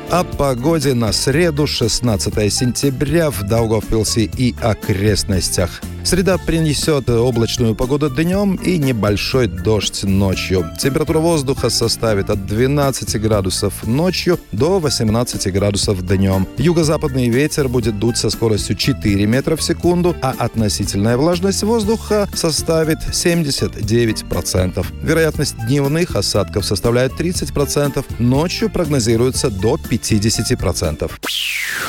О погоде на среду, 16 сентября, в Даугавпилсе и окрестностях. Среда принесет облачную погоду днем и небольшой дождь ночью. Температура воздуха составит от 12 градусов ночью до 18 градусов днем. Юго-западный ветер будет дуть со скоростью 4 метра в секунду, а относительная влажность воздуха составит 79%. Вероятность дневных осадков составляет 30%, ночью прогнозируется до 50%.